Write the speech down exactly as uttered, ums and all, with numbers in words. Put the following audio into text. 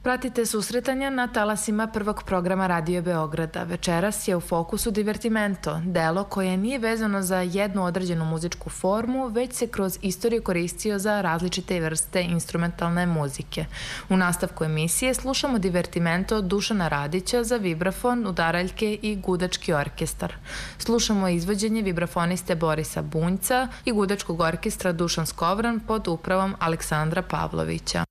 Pratite susretanja na talasima prvog programa Radio Beograda. Večeras je u fokusu Divertimento, delo koje nije vezano za jednu određenu muzičku formu, već se kroz istoriju koristio za različite vrste instrumentalne muzike. U nastavku emisije slušamo Divertimento Dušana Radića za vibrafon, udaraljke i gudački orkestar. Slušamo izvođenje vibrafoniste Borisa Bunjca i gudačkog orkestra Dušan Skovran pod upravom Aleksandra Pavlovića.